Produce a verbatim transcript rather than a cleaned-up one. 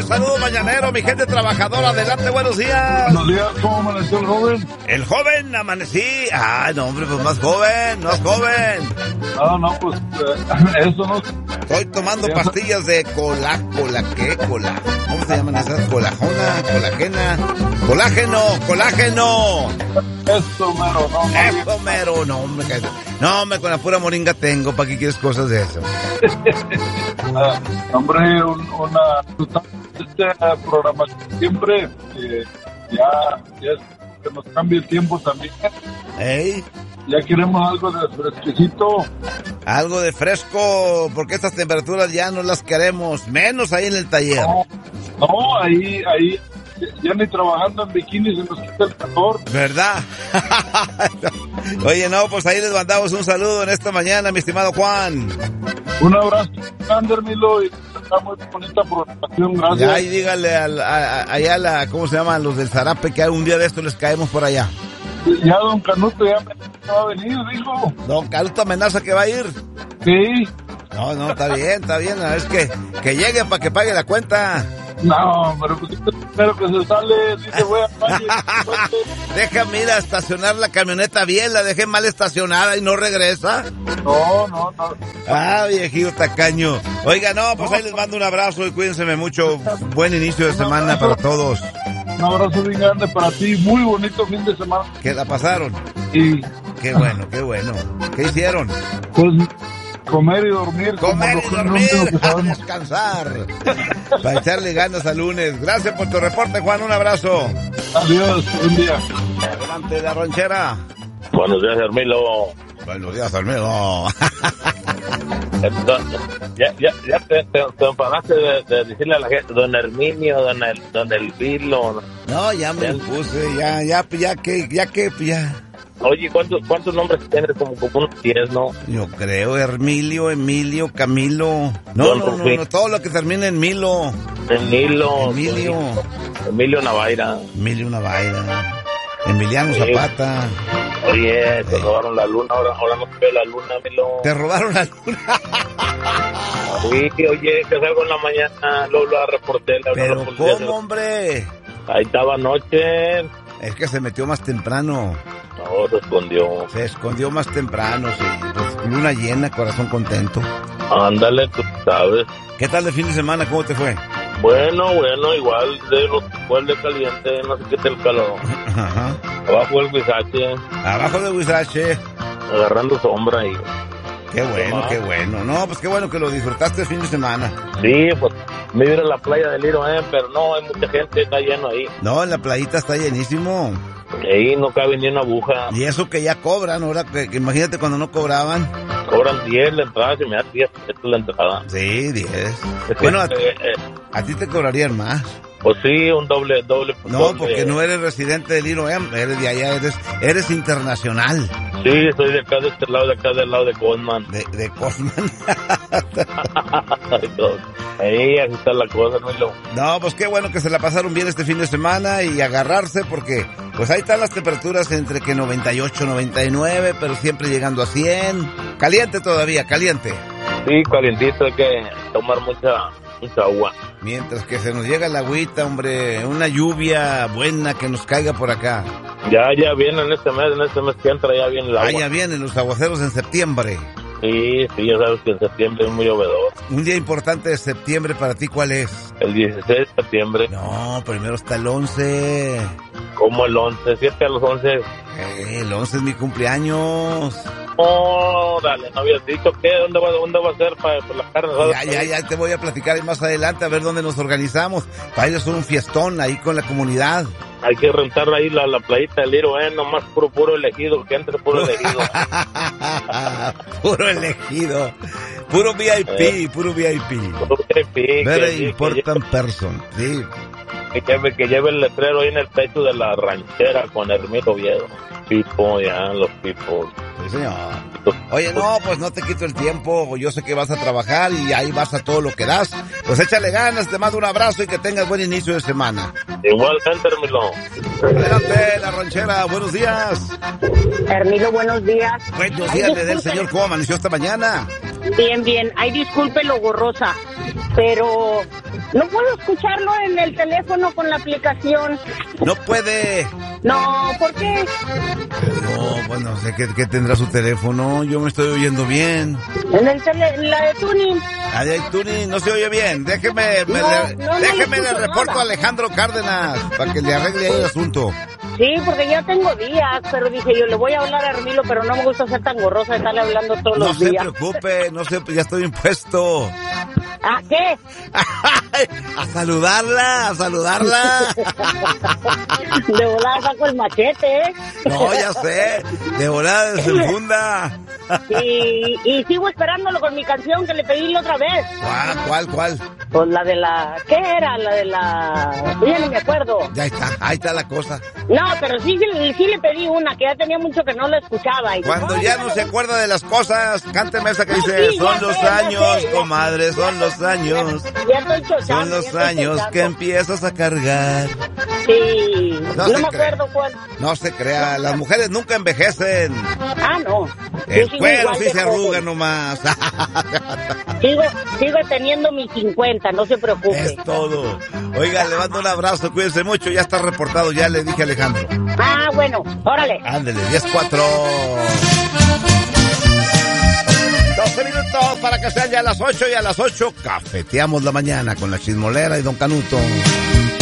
saludo mañanero, mi gente trabajadora. Adelante, buenos días. Buenos días, ¿cómo amaneció el joven? El joven amanecí. Ah, no, hombre, pues más joven, más joven. No, no, pues eh, eso no. Estoy tomando pastillas de cola, cola, ¿qué? Cola. ¿Cómo se llaman esas? Colajona, colagena, colágeno, colágeno. Eso, mero, no. no Eso, mero, no, hombre. Que... No, hombre, con la pura moringa tengo. ¿Para qué quieres cosas de eso? uh, hombre, un, una esta programación siempre eh, ya, ya es que nos cambie el tiempo también. ¿Ey? Ya queremos algo de fresquecito. Algo de fresco, porque estas temperaturas ya no las queremos, menos ahí en el taller. No, no ahí, ahí, ya ni trabajando en bikini se nos quita el calor. ¿Verdad? Oye, no, pues ahí les mandamos un saludo en esta mañana, mi estimado Juan. Un abrazo, Ander Milo, y está muy bonita programación, gracias. Ya, y dígale al, a, a, allá a la, ¿cómo se llaman? Los del Zarape, que un día de esto les caemos por allá. Ya don Canuto ya me va a venir, dijo. Don Canuto amenaza que va a ir. Sí. No, no, está bien, está bien. Es que, que llegue para que pague la cuenta. No, pero pues espero que se sale, dice voy a pagar. Déjame ir a estacionar la camioneta bien, la dejé mal estacionada y no regresa. No, no, no. Ah, viejito tacaño. Oiga, no, pues ahí les mando un abrazo y cuídense mucho. Buen inicio de semana para todos. Un abrazo bien grande para ti, muy bonito fin de semana. ¿Qué la pasaron? Sí. Qué bueno, qué bueno. ¿Qué hicieron? Pues comer y dormir. Comer y dormir, a descansar. Para echarle ganas al lunes. Gracias por tu reporte, Juan, un abrazo. Adiós, buen día. Adelante, la ranchera. Buenos días, Hermilo. Buenos días, Hermilo. Ya, ya, ya te, te, te enfadaste de, de decirle a la gente, don Herminio, don el, don Elvilo. No, ya me lo puse, ya, ya, ya que, ya que, ya. Oye, ¿cuántos, cuántos nombres tienes? Como, como unos diez, ¿no? Yo creo, Hermilio, Emilio, Camilo. No, no, no, no, todo lo que termina en Milo. En Milo. Emilio. Emilio Navaira. Emilio Navaira. Emiliano Zapata. Oye, te eh. robaron la luna, ahora, ahora no se ve la luna, Milo. ¿Te robaron la luna? Sí, oye, que salgo en la mañana, luego la reporté. La ¿Pero reporté, cómo, hombre? Ahí estaba anoche. Es que se metió más temprano. No, se escondió. Se escondió más temprano, sí. Pues, luna llena, corazón contento. Ándale, tú sabes. ¿Qué tal de fin de semana? ¿Cómo te fue? Bueno, bueno, igual de los igual de caliente, no sé qué tal el calor. Ajá. Abajo del Huizache. Abajo del Huizache. Agarrando sombra ahí. Qué bueno, qué, qué bueno. No, pues qué bueno que lo disfrutaste el fin de semana. Sí, pues me iba a la playa del Iroén, pero no, hay mucha gente, está lleno ahí. No, en la playita está llenísimo. Ahí no cabe ni una aguja. Y eso que ya cobran, ahora que, que imagínate cuando no cobraban. Cobran diez la entrada, si me da diez la entrada. Sí, diez. Bueno, a, eh, eh, a ti te cobrarían más. Pues sí, un doble, doble. No, doble. Porque no eres residente del Iroén, eres de allá, eres, eres internacional. Sí, soy de acá, de este lado, de acá, del lado de Cosman. De, de Cosman. Ahí, así está la cosa, ¿no? No, pues qué bueno que se la pasaron bien este fin de semana y agarrarse porque, pues ahí están las temperaturas entre que noventa y ocho, noventa y nueve, pero siempre llegando a cien. Caliente todavía, caliente. Sí, calientito, hay que tomar mucha... mucha agua. Mientras que se nos llega la agüita, hombre, una lluvia buena que nos caiga por acá. Ya, ya viene en este mes, en este mes que entra ya viene el agua. Ah, ya vienen los aguaceros en septiembre. Sí, sí, ya sabes que en septiembre es muy llovedor. Un día importante de septiembre para ti, ¿cuál es? El dieciséis de septiembre. No, primero está el once. ¿Cómo el once? ¿Siete a los once? Eh, el once es mi cumpleaños. Oh, dale, no habías dicho qué, dónde va, dónde va a ser para, para la carne. Ya, ya, ya te voy a platicar más adelante a ver dónde nos organizamos. Para ir a hacer un fiestón ahí con la comunidad. Hay que rentar ahí la, la playita del Iroén, nomás puro, puro elegido, que entre puro elegido. Puro elegido. Puro V I P, eh, puro V I P. Puro V I P. Very que, important que person, sí. Que lleve, que lleve el letrero ahí en el techo de la ranchera con Hermilo Oviedo. Pipo, ya, los pipos. Sí, señor. Oye, no, pues no te quito el tiempo. Yo sé que vas a trabajar y ahí vas a todo lo que das. Pues échale ganas, te mando un abrazo y que tengas buen inicio de semana. Igualmente, Hermilo. Adelante, la ranchera. Buenos días. Hermilo, buenos días. Buenos días, le dé el señor. ¿Cómo amaneció esta mañana? Bien, bien. Ay, disculpe lo gorrosa. pero no puedo escucharlo en el teléfono con la aplicación. No puede. No, ¿por qué? No, bueno, no sé qué, qué tendrá su teléfono. Yo me estoy oyendo bien. En el tele, en la de Tuning. La de Tuning no se oye bien. Déjeme, me, No, le, no, no déjeme le le escucho reporto nada. a Alejandro Cárdenas para que le arregle ahí el asunto. Sí, porque ya tengo días, pero dije yo, le voy a hablar a Hermilo, pero no me gusta ser tan gorrosa de estarle hablando todos No los se días. preocupe, no se, ya estoy impuesto. ¿Ah, qué? A saludarla, a saludarla. De volada saco el machete, ¿eh? No, ya sé, de volada desenfunda. Y, y sigo esperándolo con mi canción que le pedí la otra vez. ¿Cuál, cuál, cuál? Pues la de la... ¿Qué era? La de la... Ya ni me acuerdo. Ya está, ahí está la cosa. No, pero sí, sí, sí le pedí una, que ya tenía mucho que no la escuchaba. Y Cuando no, ya no no me se gusta. acuerda de las cosas, cánteme esa que No, dice, sí, son ya los sé, ya años, sé, ya. comadre, son los años. Ya estoy chochando. Son ya los estoy años chochando. que empiezas a cargar. Sí, No no, se me cree. acuerdo cuál. No se crea, las mujeres nunca envejecen. Ah, no. Yo El sigo cuero igual sí de se joven. arruga nomás. Sigo, sigo teniendo mis cincuenta, no se preocupe. Es todo. Oiga, le mando un abrazo, cuídense mucho, ya está reportado, ya le dije a Alejandro. Ah, bueno, órale. Ándele, diez cuatro. doce minutos para que sean ya las ocho y a las ocho cafeteamos la mañana con la Chismolera y Don Canuto.